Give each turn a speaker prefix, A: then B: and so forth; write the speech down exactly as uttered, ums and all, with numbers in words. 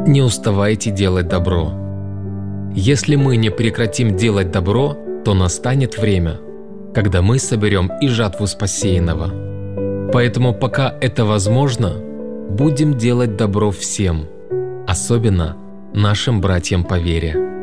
A: Не уставайте делать добро. Если мы не прекратим делать добро, то настанет время, когда мы соберем и жатву с посеянного. Поэтому пока это возможно, будем делать добро всем, особенно нашим братьям по вере.